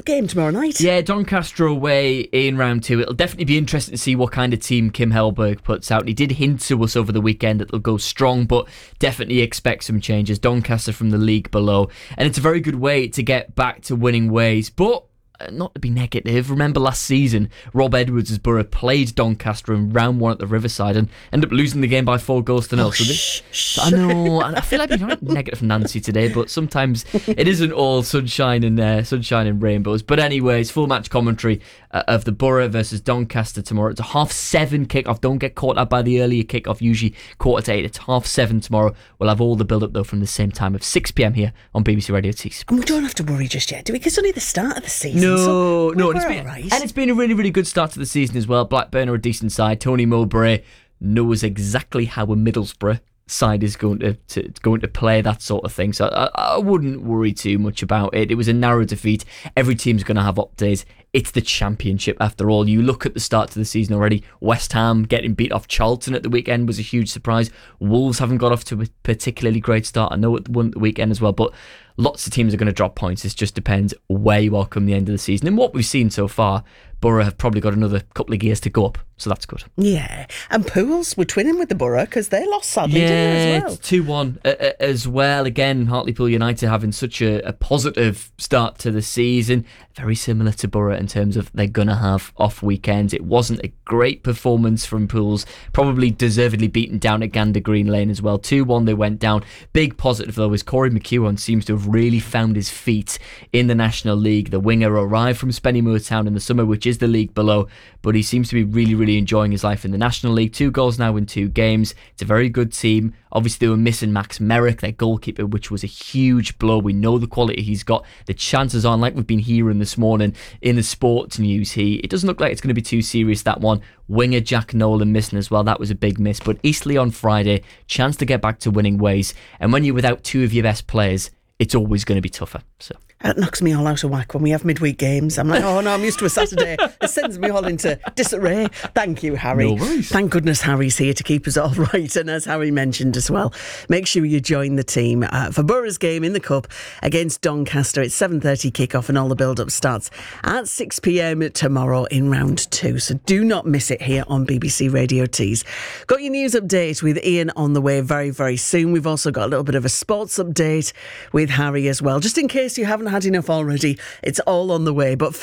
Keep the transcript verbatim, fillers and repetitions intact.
game tomorrow night. Yeah, Doncaster away in round two. It'll definitely be interesting to see what kind of team Kim Hellberg puts out. He did hint to us over the weekend that they'll go strong, but definitely expect some changes. Doncaster from the league below, and it's a very good way to get back to winning ways. But not to be negative, remember last season Rob Edwards' Borough played Doncaster in round one at the Riverside and ended up losing the game by four goals to nil. Oh, so this, sh- sh- I know, I feel like I'm negative Nancy today, but sometimes it isn't all sunshine and uh, sunshine and rainbows. But anyways, full match commentary uh, of the Borough versus Doncaster tomorrow. It's a half seven kickoff. Don't get caught up by the earlier kickoff, usually quarter to eight. It's half seven tomorrow. We'll have all the build up though from the same time of six p.m. here on B B C Radio T. And we don't have to worry just yet, do we? Because it's only the start of the season. No, so no, we're and it's, been, right. and it's been a really, really good start to the season as well. Blackburn are a decent side. Tony Mowbray knows exactly how a Middlesbrough side is going to, to going to play, that sort of thing. So I, I wouldn't worry too much about it. It was a narrow defeat. Every team's going to have up days. It's the Championship after all. You look at the start to the season already. West Ham getting beat off Charlton at the weekend was a huge surprise. Wolves haven't got off to a particularly great start. I know it won the weekend as well, but lots of teams are going to drop points. It just depends where you are come the end of the season. And what we've seen so far, Borough have probably got another couple of gears to go up, so that's good. Yeah, and Pools were twinning with the Borough because they lost sadly, yeah, didn't they, as well? it's two one uh, uh, as well. Again, Hartlepool United having such a, a positive start to the season. Very similar to Borough in terms of they're going to have off weekends. It wasn't a great performance from Pools. Probably deservedly beaten down at Gander Green Lane as well. two one they went down. Big positive though is Corey McEwan seems to have really found his feet in the National League. The winger arrived from Spennymoor Town in the summer, which is the league below, but he seems to be really, really enjoying his life in the National League. Two goals now in two games. It's a very good team. Obviously, they were missing Max Merrick, their goalkeeper, which was a huge blow. We know the quality he's got. The chances are, like we've been hearing this morning in the sports news, he it doesn't look like it's going to be too serious, that one. Winger Jack Nolan missing as well. That was a big miss. But Eastleigh on Friday, chance to get back to winning ways. And when you're without two of your best players, it's always going to be tougher. So That knocks me all out of whack when we have midweek games. I'm like, oh no, I'm used to a Saturday. It sends me all into disarray. Thank you, Harry. No worries. Thank goodness Harry's here to keep us all right. And as Harry mentioned as well, make sure you join the team uh, for Borough's game in the Cup against Doncaster. It's seven thirty kick-off and all the build-up starts at six p.m. tomorrow in round two. So do not miss it here on B B C Radio Tees. Got your news update with Ian on the way very, very soon. We've also got a little bit of a sports update with Harry as well. Just in case you haven't had enough already, it's all on the way. But first,